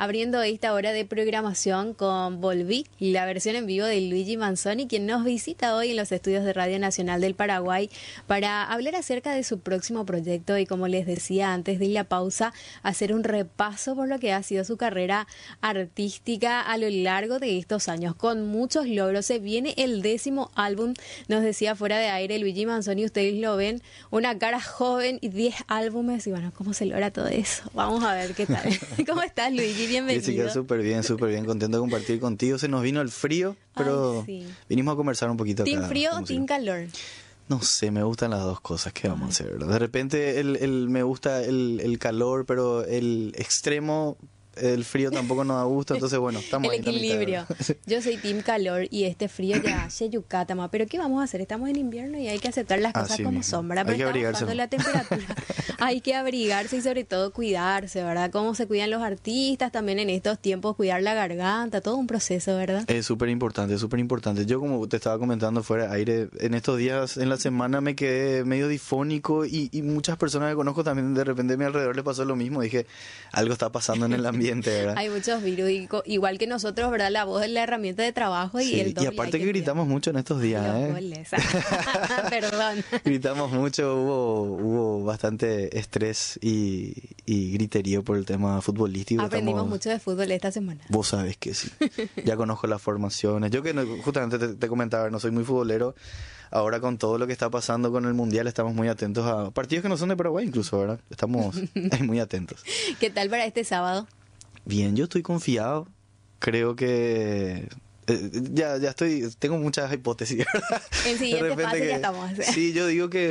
abriendo esta hora de programación con Volví, la versión en vivo de Luigi Manzoni, quien nos visita hoy en los estudios de Radio Nacional del Paraguay para hablar acerca de su próximo proyecto y, como les decía antes de la pausa, hacer un repaso por lo que ha sido su carrera artística a lo largo de estos años, con muchos logros. Se viene el 10º álbum, nos decía fuera de aire Luigi Manzoni, ustedes lo ven, una cara joven y 10 álbumes, y bueno, ¿cómo se logra todo eso? Vamos a ver qué tal. ¿Cómo estás, Luigi? Bienvenido. Jessica, súper bien, contento de compartir contigo. Se nos vino el frío, pero sí, vinimos a conversar un poquito. ¿Team acá, frío o team calor? No sé, me gustan las dos cosas. ¿Qué vamos a hacer, verdad? De repente me gusta el calor, pero el extremo, el frío tampoco nos da gusto, entonces bueno, estamos el equilibrio. Yo soy team calor y este frío ya se yucatama, pero ¿qué vamos a hacer? Estamos en invierno y hay que aceptar las cosas Así como mismo. son, ¿verdad? Hay Pero que está abrigarse. bajando la temperatura. Hay que abrigarse y sobre todo cuidarse, ¿verdad? Cómo se cuidan los artistas también en estos tiempos, cuidar la garganta, todo un proceso, ¿verdad? Es súper importante, súper importante. Yo, como te estaba comentando fuera de aire, en estos días, en la semana me quedé medio difónico y muchas personas que conozco también de repente a mi alrededor le pasó lo mismo. Dije, algo está pasando en el ambiente, ¿verdad? Hay muchos virus, igual que nosotros, ¿verdad? La voz es la herramienta de trabajo y Sí, el doble. y aparte que gritamos mucho en estos días, los ¿eh? goles. Perdón. Gritamos mucho, hubo bastante estrés y griterío por el tema futbolístico. Aprendimos mucho de fútbol esta semana. Vos sabés que sí. Ya conozco las formaciones. Yo que justamente te comentaba, no soy muy futbolero. Ahora con todo lo que está pasando con el Mundial estamos muy atentos a partidos que no son de Paraguay incluso, ¿verdad? Estamos muy atentos. ¿Qué tal para este sábado? Bien, yo estoy confiado. Creo que ya tengo muchas hipótesis, ¿verdad? En siguiente fase ya estamos. Sí, yo digo que